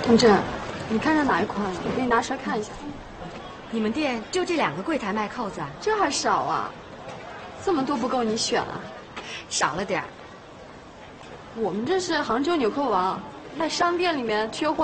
童真，你看上哪一款了？我给你拿出来看一下。 你们店就这2个柜台卖扣子啊？ 这还少啊？这么多不够你选啊？ 少了点儿。 我们这是杭州纽扣王，在商店里面缺货。